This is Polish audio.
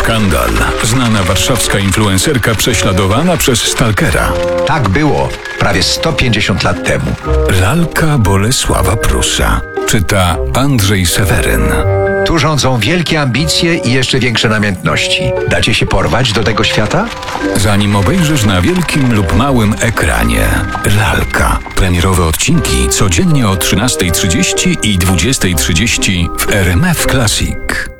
Skandal. Znana warszawska influencerka prześladowana przez stalkera. Tak było prawie 150 lat temu. Lalka Bolesława Prusa. Czyta Andrzej Seweryn. Tu rządzą wielkie ambicje i jeszcze większe namiętności. Dacie się porwać do tego świata? Zanim obejrzysz na wielkim lub małym ekranie. Lalka. Premierowe odcinki codziennie o 13:30 i 20:30 w RMF Classic.